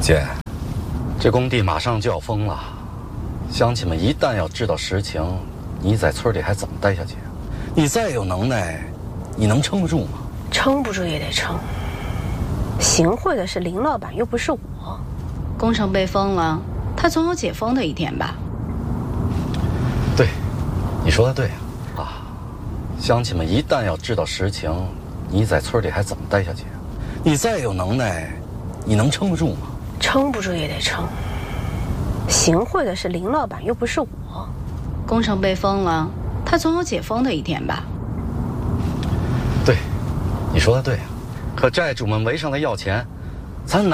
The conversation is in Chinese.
姐，这工地马上就要封了，乡亲们一旦要知道实情，你在村里还怎么待下去？你再有能耐，你能撑得住吗？ 撑不住也得撑。行贿的是林老板，又不是我。 工程被封了，他总有解封的一天吧？ 对，你说的对啊！乡亲们一旦要知道实情，你在村里还怎么待下去？你再有能耐，你能撑得住吗？ 撑不住也得撑。行贿的是林老板，又不是我。 工程被封了，他总有解封的一天吧？ 对，你说的对啊！可债主们围上来要钱，咱